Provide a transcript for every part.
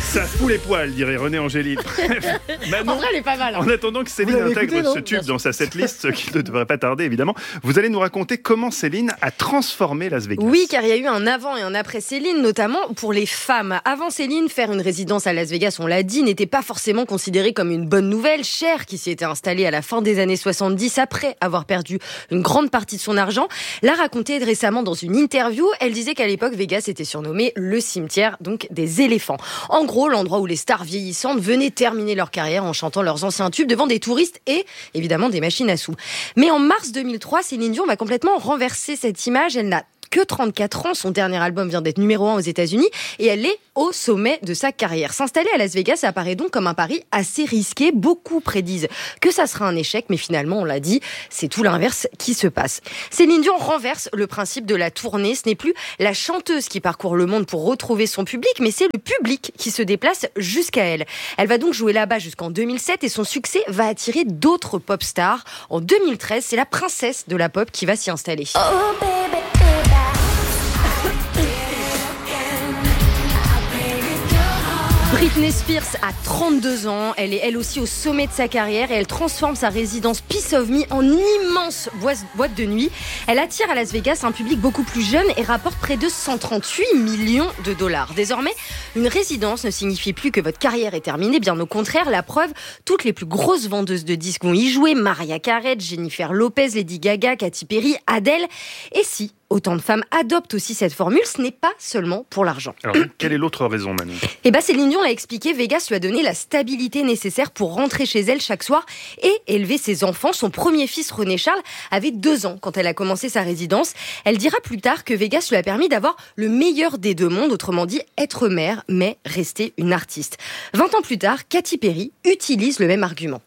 Ça fout les poils, dirait René Angélil. Manon, En vrai, elle est pas mal. en attendant que Céline intègre ce tube dans sa setlist, ce qui ne devrait pas tarder évidemment, vous allez nous raconter comment Céline a transformé Las Vegas. Oui, car il y a eu un avant et un après Céline, notamment pour les femmes. Avant Céline, faire une résidence à Las Vegas, on l'a dit, n'était pas forcément considéré comme une bonne nouvelle. Cher, qui s'y était installée à la fin des années 70, après avoir perdu une grande partie de son argent, l'a raconté récemment dans une interview. Elle disait qu'à l'époque, Vegas était surnommé le cimetière donc des éléphants. En gros, l'endroit où les stars vieillissantes venaient terminer leur carrière en chantant leurs anciens tubes devant des touristes et évidemment des machines à sous. Mais en mars 2003, Céline Dion va complètement renverser cette image. Elle n'a que 34 ans, son dernier album vient d'être numéro 1 aux États-Unis et elle est au sommet de sa carrière. S'installer à Las Vegas apparaît donc comme un pari assez risqué. Beaucoup prédisent que ça sera un échec, mais finalement, on l'a dit, c'est tout l'inverse qui se passe. Céline Dion renverse le principe de la tournée. Ce n'est plus la chanteuse qui parcourt le monde pour retrouver son public, mais c'est le public qui se déplace jusqu'à elle. Elle va donc jouer là-bas jusqu'en 2007 et son succès va attirer d'autres pop stars. En 2013, c'est la princesse de la pop qui va s'y installer. Oh baby. Britney Spears a 32 ans, elle est elle aussi au sommet de sa carrière et elle transforme sa résidence Piece of Me en immense boîte de nuit. Elle attire à Las Vegas un public beaucoup plus jeune et rapporte près de 138 millions de dollars. Désormais, une résidence ne signifie plus que votre carrière est terminée, bien au contraire, la preuve, toutes les plus grosses vendeuses de disques vont y jouer, Mariah Carey, Jennifer Lopez, Lady Gaga, Katy Perry, Adele. Et si autant de femmes adoptent aussi cette formule, ce n'est pas seulement pour l'argent. Alors, quelle est l'autre raison, Manon ? Céline Dion l'a expliqué, Vegas lui a donné la stabilité nécessaire pour rentrer chez elle chaque soir et élever ses enfants. Son premier fils, René Charles, avait 2 ans quand elle a commencé sa résidence. Elle dira plus tard que Vegas lui a permis d'avoir le meilleur des deux mondes, autrement dit, être mère, mais rester une artiste. 20 ans plus tard, Katy Perry utilise le même argument.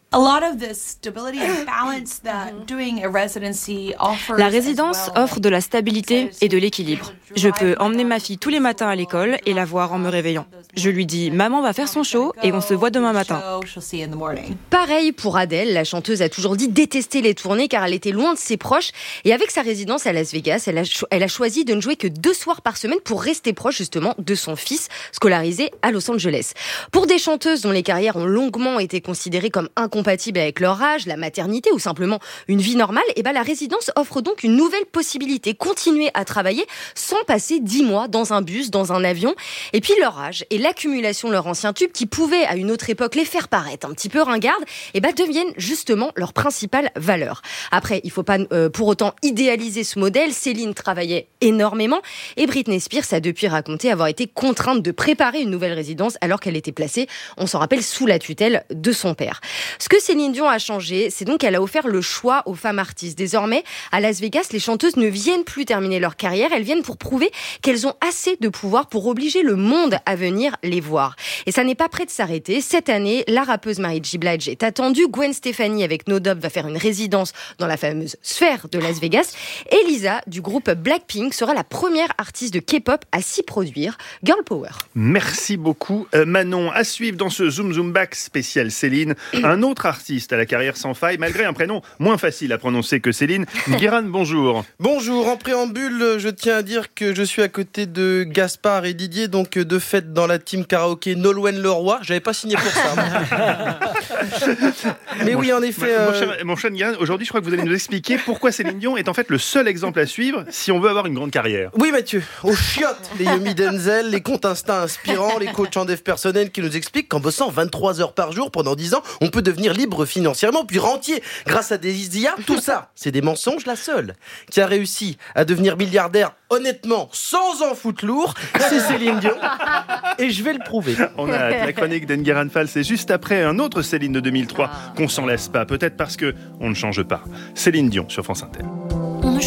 La résidence offre de la stabilité et de l'équilibre. Je peux emmener ma fille tous les matins à l'école et la voir en me réveillant. Je lui dis « Maman va faire son show et on se voit demain matin ». Pareil pour Adele, la chanteuse a toujours dit détester les tournées car elle était loin de ses proches. Et avec sa résidence à Las Vegas, elle a choisi de ne jouer que 2 soirs par semaine pour rester proche justement de son fils, scolarisé à Los Angeles. Pour des chanteuses dont les carrières ont longuement été considérées comme incompatibles avec leur âge, la maternité ou simplement une vie normale, la résidence offre donc une nouvelle possibilité, continuer à travailler sans passer 10 mois dans un bus, dans un avion. Et puis leur âge et l'accumulation de leurs anciens tubes qui pouvaient à une autre époque les faire paraître un petit peu ringardes, deviennent justement leur principale valeur. Après, il ne faut pas pour autant idéaliser ce modèle. Céline travaillait énormément et Britney Spears a depuis raconté avoir été contrainte de préparer une nouvelle résidence alors qu'elle était placée, on s'en rappelle, sous la tutelle de son père. Ce que Céline Dion a changé, c'est donc qu'elle a offert le choix aux femmes artistes. Désormais, à Las Vegas, les chanteuses ne viennent plus terminer leur carrière, elles viennent pour prouver qu'elles ont assez de pouvoir pour obliger le monde à venir les voir. Et ça n'est pas prêt de s'arrêter. Cette année, la rappeuse Mary J. Blige est attendue. Gwen Stefani avec No Doubt va faire une résidence dans la fameuse sphère de Las Vegas. Et Lisa du groupe Blackpink sera la première artiste de K-pop à s'y produire. Girl Power. Merci beaucoup Manon. À suivre dans ce Zoom Zoom Back spécial Céline, un autre artiste à la carrière sans faille, malgré un prénom moins facile à prononcer que Céline. Guérin, bonjour. Bonjour, en préambule, je tiens à dire que je suis à côté de Gaspard et Didier, donc de fait dans la team karaoké Nolwenn Leroy. J'avais pas signé pour ça. Mais oui, en effet... Mon cher Guérin, aujourd'hui je crois que vous allez nous expliquer pourquoi Céline Dion est en fait le seul exemple à suivre si on veut avoir une grande carrière. Oui Mathieu, aux chiottes, les Yumi Denzel, les comptes Insta inspirants, les coachs en dev personnel qui nous expliquent qu'en bossant 23 heures par jour pendant 10 ans, on peut devenir libre financièrement, puis rentier grâce à des IA. Tout ça, c'est des mensonges. La seule qui a réussi à devenir milliardaire honnêtement, sans en foutre lourd, c'est Céline Dion. Et je vais le prouver. On a hâte. La chronique d'Enguerrand Fall, c'est juste après un autre Céline de 2003 qu'on s'en lasse pas. Peut-être parce qu'on ne change pas. Céline Dion sur France Inter.